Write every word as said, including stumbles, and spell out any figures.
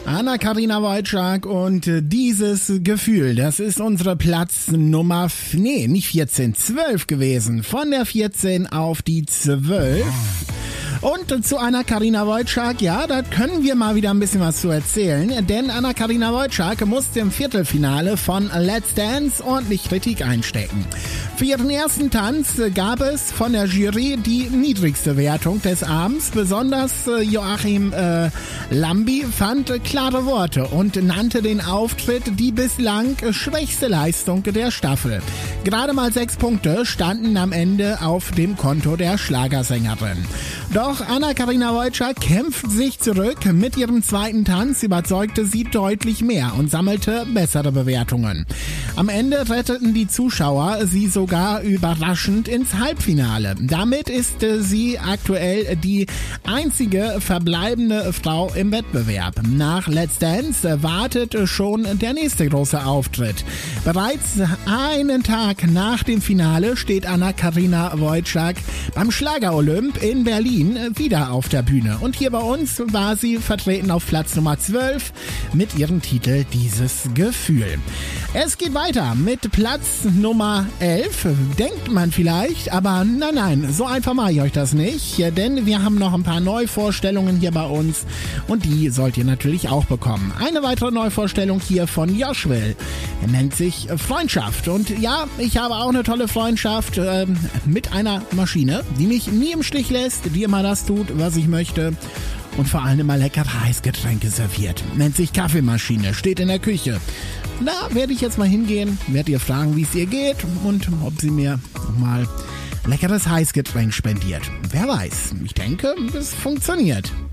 Anna-Karina Wojcik und dieses Gefühl, das ist unsere Platz Nummer, nee, nicht vierzehn, zwölf gewesen. Von der vierzehn auf die zwölf. Und zu Anna-Karina Wojcik, ja, da können wir mal wieder ein bisschen was zu erzählen, denn Anna-Karina Wojcik musste im Viertelfinale von Let's Dance ordentlich Kritik einstecken. Für ihren ersten Tanz gab es von der Jury die niedrigste Wertung des Abends. Besonders Joachim äh, Lambi fand klare Worte und nannte den Auftritt die bislang schwächste Leistung der Staffel. Gerade mal sechs Punkte standen am Ende auf dem Konto der Schlagersängerin. Doch Anna-Karina Wojcik kämpft sich zurück. Mit ihrem zweiten Tanz überzeugte sie deutlich mehr und sammelte bessere Bewertungen. Am Ende retteten die Zuschauer sie sogar überraschend ins Halbfinale. Damit ist sie aktuell die einzige verbleibende Frau im Wettbewerb. Nach Let's Dance wartet schon der nächste große Auftritt. Bereits einen Tag nach dem Finale steht Anna-Karina Wojcik beim Schlager-Olymp in Berlin wieder auf der Bühne. Und hier bei uns war sie vertreten auf Platz Nummer zwölf mit ihrem Titel Dieses Gefühl. Es geht weiter mit Platz Nummer elf. Denkt man vielleicht, aber nein, nein, so einfach mache ich euch das nicht, denn wir haben noch ein paar Neuvorstellungen hier bei uns und die sollt ihr natürlich auch bekommen. Eine weitere Neuvorstellung hier von Joshua. Er nennt sich Freundschaft und ja, ich habe auch eine tolle Freundschaft äh, mit einer Maschine, die mich nie im Stich lässt, die immer das tut, was ich möchte und vor allem immer leckere Heißgetränke serviert. Nennt sich Kaffeemaschine, steht in der Küche. Da werde ich jetzt mal hingehen, werde ihr fragen, wie es ihr geht und ob sie mir mal leckeres Heißgetränk spendiert. Wer weiß, ich denke, es funktioniert.